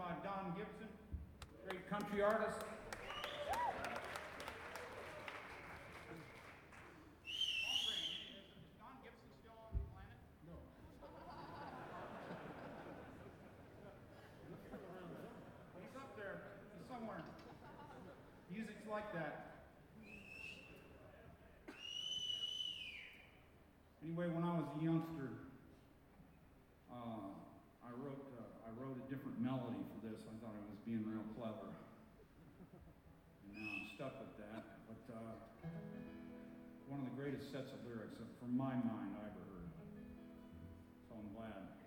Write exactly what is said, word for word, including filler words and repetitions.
uh, Don Gibson, great country artist. Is Don Gibson still on the planet? No. He's up there. He's somewhere. Music's like that. Anyway, when I was a youngster, uh, I wrote uh, I wrote a different melody for this. I thought I was being real clever, and now I'm stuck with that. But uh, one of the greatest sets of lyrics, uh, from my mind, I ever heard. So I'm glad.